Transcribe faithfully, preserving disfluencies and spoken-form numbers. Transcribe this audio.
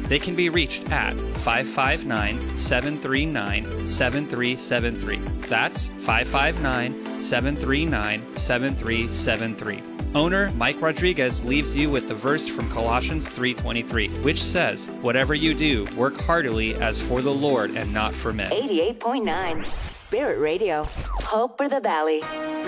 They can be reached at five five nine, seven three nine, seven three seven three. That's five five nine, seven three nine, seven three seven three. Owner Mike Rodriguez leaves you with the verse from Colossians three twenty-three, which says, "Whatever you do, work heartily as for the Lord and not for men." eighty-eight point nine Spirit Radio. Hope for the Valley.